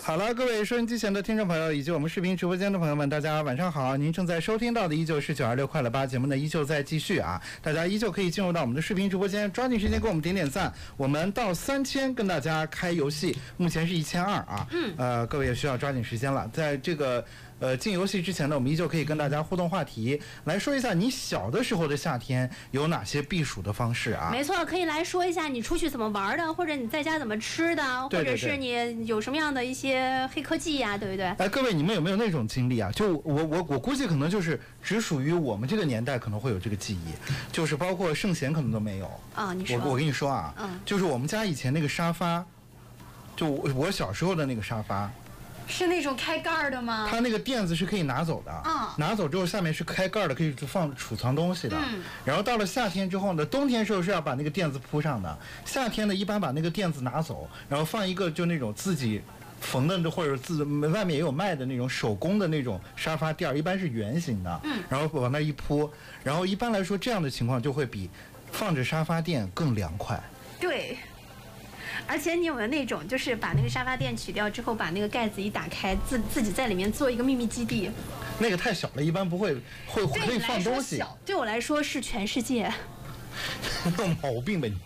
好了，各位收音机前的听众朋友以及我们视频直播间的朋友们，大家晚上好！您正在收听到的依旧是926快乐吧节目呢，依旧在继续啊！大家依旧可以进入到我们的视频直播间，抓紧时间给我们点点赞。我们到3000跟大家开游戏，目前是1200啊。各位也需要抓紧时间了。在这个进游戏之前呢，我们依旧可以跟大家互动话题，来说一下你小的时候的夏天有哪些避暑的方式啊？ 没错，可以来说一下你出去怎么玩的，或者你在家怎么吃的，或者是你有什么样的一些黑科技呀，对不对？ 哎，各位，你们有没有那种经历啊？就我估计可能就是只属于我们这个年代可能会有这个记忆，就是包括圣贤可能都没有啊。你说， 我跟你说啊，就是我们家以前那个沙发，就我小时候的那个沙发。 是那种开盖的吗？ 它那个垫子是可以拿走的，拿走之后下面是开盖的，可以储藏东西的。然后到了夏天之后呢，冬天时候是要把那个垫子铺上的，夏天呢一般把那个垫子拿走，然后放一个就那种自己缝的或者外面也有卖的那种手工的那种沙发垫，一般是圆形的，然后往那一铺，然后一般来说这样的情况就会比放着沙发垫更凉快。 对。而且你有没有那种，就是把那个沙发垫取掉之后，把那个盖子一打开，自己在里面做一个秘密基地？ 那个太小了，一般不会可以放东西。 对我来说是全世界。 有毛病吧你？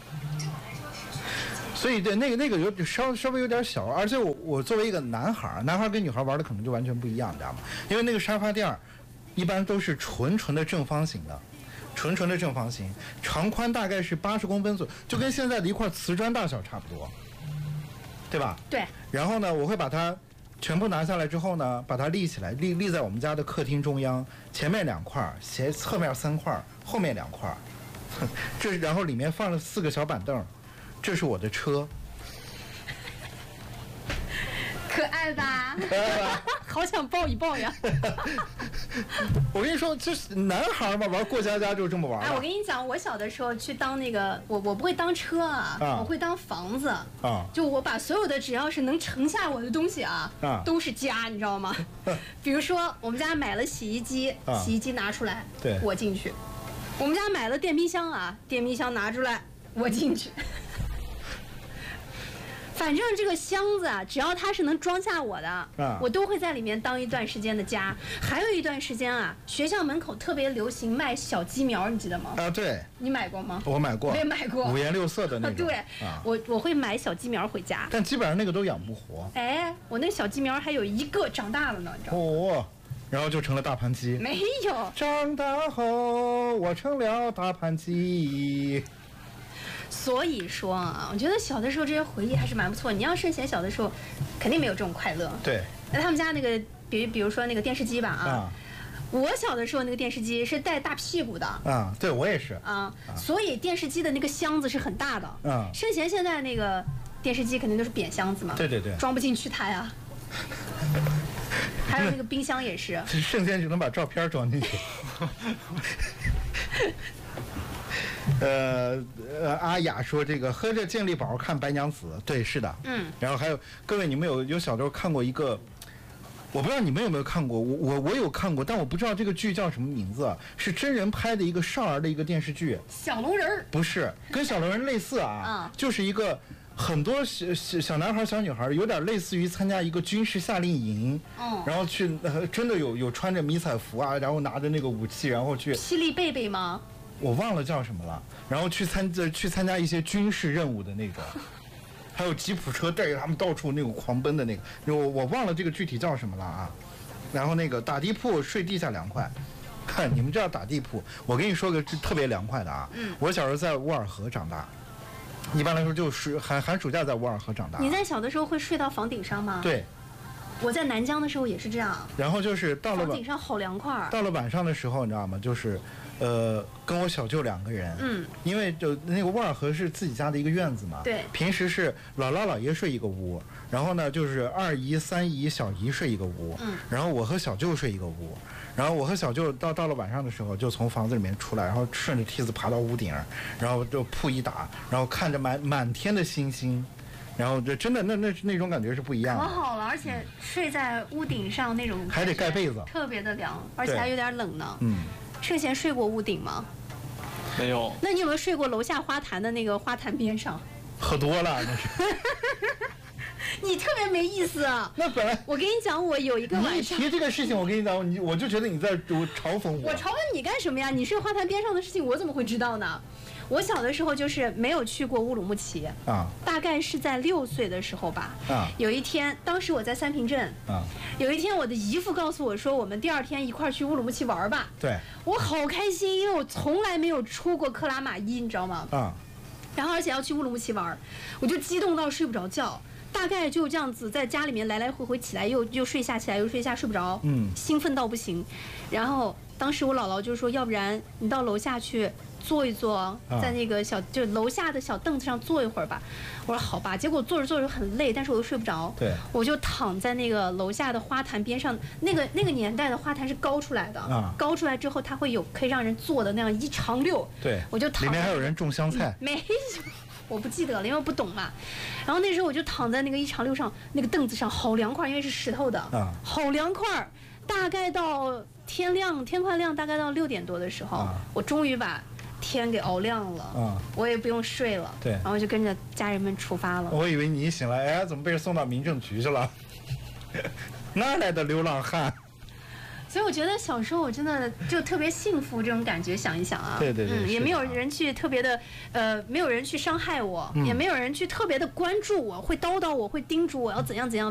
所以对那个有稍微有点小，而且我作为一个男孩跟女孩玩的可能就完全不一样，你知道吗？因为那个沙发垫一般都是纯的正方形的。纯的正方形，长宽大概是80公分左右，就跟现在的一块瓷砖大小差不多，对吧？ 对。 然后呢，我会把它全部拿下来之后呢，把它立起来，立在我们家的客厅中央，前面2块，侧面3块，后面2块，然后里面放了4个小板凳，这是我的车。 可爱吧？ 可爱吧？ 好想抱一抱呀！ 我跟你说，就是男孩嘛，玩过家家就这么玩。 哎，我跟你讲，我小的时候去当那个，我不会当车啊，我会当房子啊。就我把所有的只要是能盛下我的东西啊，都是家，你知道吗？比如说我们家买了洗衣机，洗衣机拿出来， 对， 我进去。我们家买了电冰箱啊，电冰箱拿出来，我进去。反正这个箱子啊，只要它是能装下我的，我都会在里面当一段时间的家。还有一段时间啊，学校门口特别流行卖小鸡苗，你记得吗？ 啊，对。 你买过吗？ 我买过。 我也买过。 5颜6色的那种。 对，我会买小鸡苗回家。 但基本上那个都养不活。 哎，我那小鸡苗还有一个长大了呢，你知道吗？ 哦，然后就成了大盘鸡。 没有。 长大后，我成了大盘鸡。 所以说啊，我觉得小的时候这些回忆还是蛮不错。你要是写小的时候，肯定没有这种快乐。 对。 那他们家那个，比如说那个电视机吧啊，我小的时候那个电视机是带大屁股的啊，对我也是啊，所以电视机的那个箱子是很大的啊。圣贤现在那个电视机肯定都是扁箱子嘛， 对对对， 装不进去它呀。还有那个冰箱也是， 圣贤只能把照片装进去。阿雅说这个喝着健力宝看白娘子，对，是的，然后还有各位，你们有小时候看过一个，我不知道你们有没有看过，我有看过，但我不知道这个剧叫什么名字，是真人拍的一个少儿的一个电视剧。 小龙人不是，跟小龙人类似啊，就是一个很多小男孩小女孩，有点类似于参加一个军事夏令营，然后去真的有穿着迷彩服啊，然后拿着那个武器，然后去霹雳贝贝吗？ 我忘了叫什么了，然后去参加一些军事任务的那种，还有吉普车带着他们到处那种狂奔的那个，我忘了这个具体叫什么了啊。然后那个打地铺睡地下凉快，看你们知道打地铺，我跟你说个特别凉快的啊。我小时候在乌尔河长大，一般来说就是寒暑假在乌尔河长大。 你在小的时候会睡到房顶上吗？ 对。 我在南疆的时候也是这样， 然后就是到了房顶上好凉快。 到了晚上的时候，你知道吗？就是跟我小舅2个人，因为就那个乌尔河是自己家的一个院子嘛， 对， 平时是姥姥姥爷睡一个屋，然后呢就是2姨3姨小姨睡一个屋，然后我和小舅睡一个屋，然后我和小舅到了晚上的时候就从房子里面出来，然后顺着梯子爬到屋顶，然后就铺一打，然后看着满天的星星。然后这真的那种感觉是不一样的， 可好了，而且睡在屋顶上那种还得盖被子， 特别的凉，而且还有点冷呢。圣贤睡过屋顶吗？ 没有。 那你有没有睡过楼下花坛的那个花坛边上？ 喝多了那是。 你特别没意思。 那本来我跟你讲，我有一个晚上， 你一提这个事情，我跟你讲，我就觉得你在嘲讽我。 我嘲讽你干什么呀？你睡花坛边上的事情，我怎么会知道呢？我小的时候就是没有去过乌鲁木齐啊，大概是在6岁的时候吧。啊，有一天，当时我在三平镇啊，有一天我的姨父告诉我说，我们第2天一块儿去乌鲁木齐玩吧。 对， 我好开心，因为我从来没有出过克拉玛依，你知道吗？啊，然后而且要去乌鲁木齐玩，我就激动到睡不着觉。大概就这样子在家里面来来回回起来又睡下，起来又睡下，睡不着，兴奋到不行。然后当时我姥姥就说，要不然你到楼下去坐一坐，在那个就楼下的小凳子上坐一会儿吧。我说好吧，结果坐着坐着很累，但是我又睡不着。对，我就躺在那个楼下的花坛边上，那个年代的花坛是高出来的，高出来之后它会有可以让人坐的那样一长溜。对，我就躺。里面还有人种香菜。 没。我不记得了，因为我不懂嘛。然后那时候我就躺在那个一长溜上，那个凳子上好凉快，因为是石头的，好凉快。大概到天快亮，大概到6点多的时候，我终于把天给熬亮了，我也不用睡了。对，然后就跟着家人们出发了。 我以为你一醒来，哎，怎么被人送到民政局去了？哪来的流浪汉？ 所以我觉得小时候我真的就特别幸福，这种感觉想一想啊， 对， 也没有人去特别的，没有人去伤害我，也没有人去特别的关注我，会叨叨我，会叮嘱我要怎样怎样。